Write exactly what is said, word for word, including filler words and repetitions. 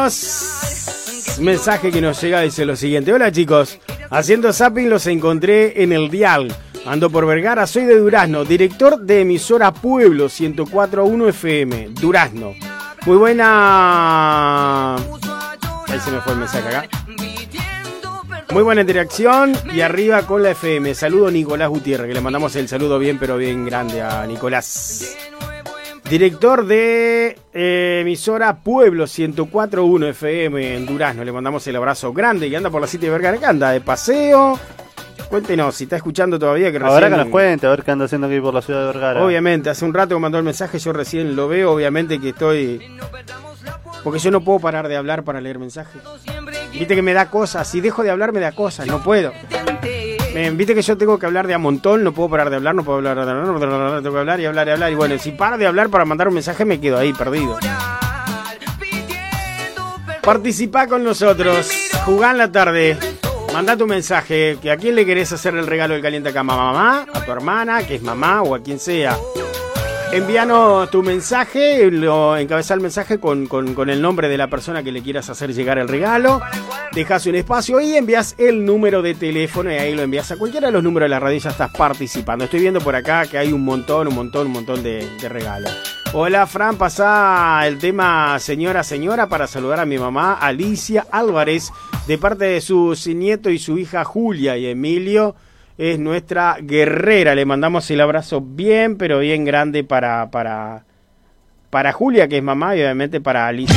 tenemos mensaje que nos llega, dice lo siguiente. Hola chicos, haciendo zapping los encontré en el dial. Ando por Vergara, soy de Durazno, director de emisora Pueblo ciento cuatro punto uno F M, Durazno. Muy buena... Ahí se me fue el mensaje acá. Muy buena interacción y arriba con la F M. Saludo Nicolás Gutiérrez, que le mandamos el saludo bien pero bien grande a Nicolás. Director de eh, emisora Pueblo ciento cuatro punto uno F M en Durazno. Le mandamos el abrazo grande y anda por la City de Vergara, que anda de paseo. Cuéntenos si está escuchando todavía. Que Ahora recién... que nos cuente, a ver qué anda haciendo aquí por la ciudad de Vergara. Obviamente, hace un rato que mandó el mensaje, yo recién lo veo. Obviamente que estoy... Porque yo no puedo parar de hablar para leer mensajes. Viste que me da cosas, si dejo de hablar me da cosas, no puedo. Me, Viste que yo tengo que hablar de a montón, no puedo parar de hablar, no puedo hablar, tengo que hablar y hablar y hablar. Y bueno, si paro de hablar para mandar un mensaje me quedo ahí perdido. Participá con nosotros, jugá en la tarde. Mandá tu mensaje, que a quién le querés hacer el regalo del calientacama, a mamá, a tu hermana, que es mamá, o a quien sea. Envíanos tu mensaje, lo encabezá el mensaje con, con, con el nombre de la persona que le quieras hacer llegar el regalo. Dejas un espacio y envías el número de teléfono y ahí lo envías a cualquiera de los números de la radio y ya estás participando. Estoy viendo por acá que hay un montón, un montón, un montón de, de regalos. Hola Fran, pasá el tema señora, señora para saludar a mi mamá Alicia Álvarez de parte de sus nietos y su hija Julia y Emilio. Es nuestra guerrera, le mandamos el abrazo bien, pero bien grande para, para, para Julia, que es mamá, y obviamente para Alicia.